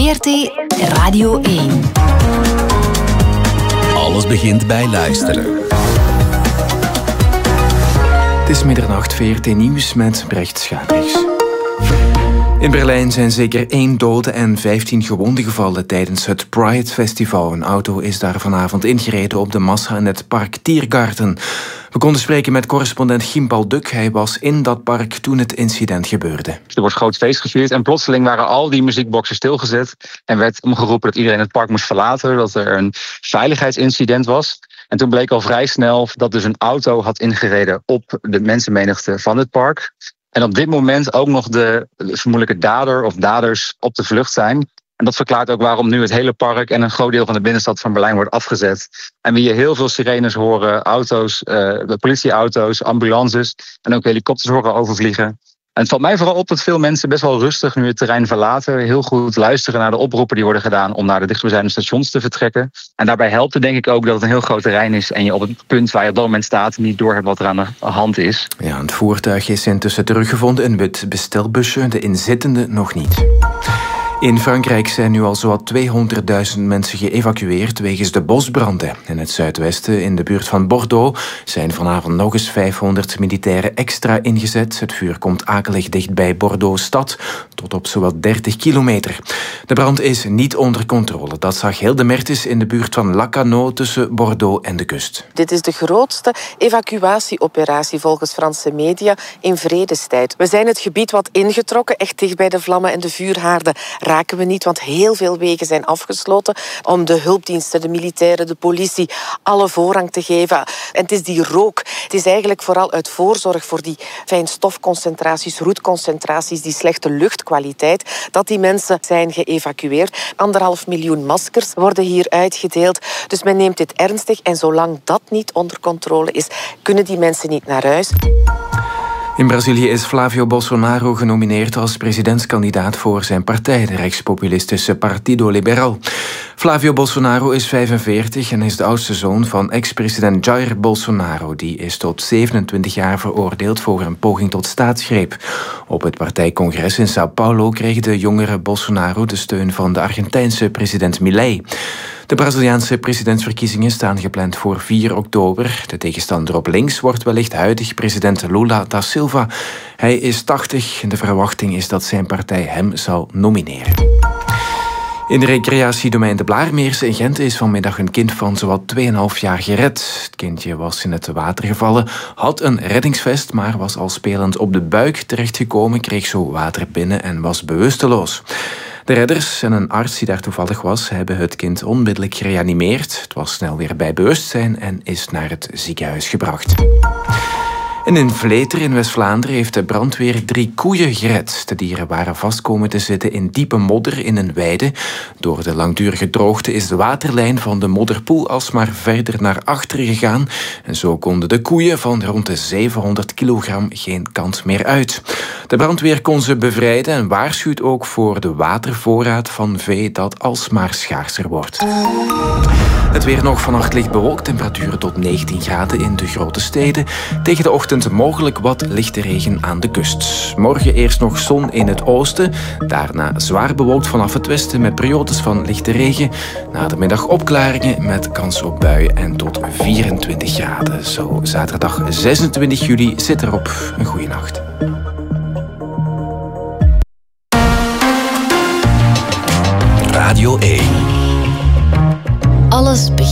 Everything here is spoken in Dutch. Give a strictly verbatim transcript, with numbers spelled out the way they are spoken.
V R T Radio één. Alles begint bij luisteren. Het is middernacht, V R T Nieuws met Brecht Schaadrichs. In Berlijn zijn zeker één dode en vijftien gewonden gevallen tijdens het Pride Festival. Een auto is daar vanavond ingereden op de massa in het park Tiergarten. We konden spreken met correspondent Gimbal Duk. Hij was in dat park toen het incident gebeurde. Er wordt groot feest gevierd en plotseling waren al die muziekboxen stilgezet en werd omgeroepen dat iedereen het park moest verlaten, dat er een veiligheidsincident was. En toen bleek al vrij snel dat dus een auto had ingereden op de mensenmenigte van het park. En op dit moment ook nog de vermoedelijke dader of daders op de vlucht zijn. En dat verklaart ook waarom nu het hele park en een groot deel van de binnenstad van Berlijn wordt afgezet. En we hier heel veel sirenes horen, auto's, uh, politieauto's, ambulances en ook helikopters horen overvliegen. En het valt mij vooral op dat veel mensen best wel rustig nu het terrein verlaten. Heel goed luisteren naar de oproepen die worden gedaan om naar de dichtstbijzijnde stations te vertrekken. En daarbij helpt het denk ik ook dat het een heel groot terrein is en je op het punt waar je op dat moment staat niet doorhebt wat er aan de hand is. Ja, het voertuig is intussen teruggevonden, een wit bestelbusje, de inzittenden nog niet. In Frankrijk zijn nu al zowat tweehonderdduizend mensen geëvacueerd wegens de bosbranden. In het zuidwesten, in de buurt van Bordeaux, zijn vanavond nog eens vijfhonderd militairen extra ingezet. Het vuur komt akelig dicht bij Bordeaux-stad, tot op zowat dertig kilometer. De brand is niet onder controle. Dat zag Hilde Mertens in de buurt van Lacanau tussen Bordeaux en de kust. Dit is de grootste evacuatieoperatie volgens Franse media in vredestijd. We zijn het gebied wat ingetrokken, echt dicht bij de vlammen en de vuurhaarden raken we niet, want heel veel wegen zijn afgesloten om de hulpdiensten, de militairen, de politie alle voorrang te geven. En het is die rook. Het is eigenlijk vooral uit voorzorg voor die fijnstofconcentraties, roetconcentraties, die slechte luchtkwaliteit, dat die mensen zijn geëvacueerd. Anderhalf miljoen maskers worden hier uitgedeeld. Dus men neemt dit ernstig en zolang dat niet onder controle is, kunnen die mensen niet naar huis. In Brazilië is Flávio Bolsonaro genomineerd als presidentskandidaat voor zijn partij, de rechtspopulistische Partido Liberal. Flávio Bolsonaro is vijfenveertig en is de oudste zoon van ex-president Jair Bolsonaro. Die is tot zevenentwintig jaar veroordeeld voor een poging tot staatsgreep. Op het partijcongres in São Paulo kreeg de jongere Bolsonaro de steun van de Argentijnse president Milei. De Braziliaanse presidentsverkiezingen staan gepland voor vier oktober. De tegenstander op links wordt wellicht huidig president Lula da Silva. Hij is tachtig en de verwachting is dat zijn partij hem zal nomineren. In de recreatiedomein De Blaarmeerse in Gent is vanmiddag een kind van zowat twee komma vijf jaar gered. Het kindje was in het water gevallen, had een reddingsvest, maar was al spelend op de buik terechtgekomen, kreeg zo water binnen en was bewusteloos. De redders en een arts die daar toevallig was, hebben het kind onmiddellijk gereanimeerd. Het was snel weer bij bewustzijn en is naar het ziekenhuis gebracht. En in Vleter in West-Vlaanderen heeft de brandweer drie koeien gered. De dieren waren vast komen te zitten in diepe modder in een weide. Door de langdurige droogte is de waterlijn van de modderpoel alsmaar verder naar achteren gegaan. En zo konden de koeien van rond de zevenhonderd kilogram geen kant meer uit. De brandweer kon ze bevrijden en waarschuwt ook voor de watervoorraad van vee dat alsmaar schaarser wordt. Het weer nog vannacht licht bewolkt, temperaturen tot negentien graden in de grote steden. Tegen de ochtend mogelijk wat lichte regen aan de kust. Morgen eerst nog zon in het oosten, daarna zwaar bewolkt vanaf het westen met periodes van lichte regen. Na de middag opklaringen met kans op buien en tot vierentwintig graden. Zo zaterdag zesentwintig juli zit erop. Een goede nacht. Radio één. Alles begint